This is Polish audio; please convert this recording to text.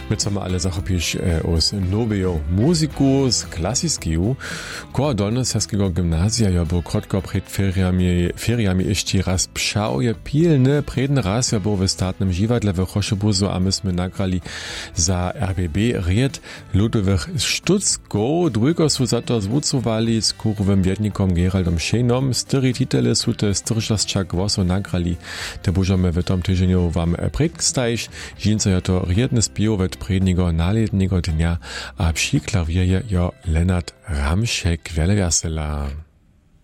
My chcemy ale zachopić z nową muzyku z klasickiego. Koło Dolnoserskiego gimnazja ja był krótko przed feriami jeszcze raz pszał je pilny. Przedny raz ja był w statnym dziwadle w Choszebuzu, a myśmy nagrali za RBB ried ludowych sztucków. Dwójko są za to zwucowali z kurowym wiednikom Geraldom Šejnom. Styry titele są te styrczasczak głosu nagrali. Te możemy w tym tygodniu wam przedstawić. Dżinca ja to riedny spiew od predniego naletniego dnia, a przy klawierze ja Lennart Ramschek. Wiele wesela.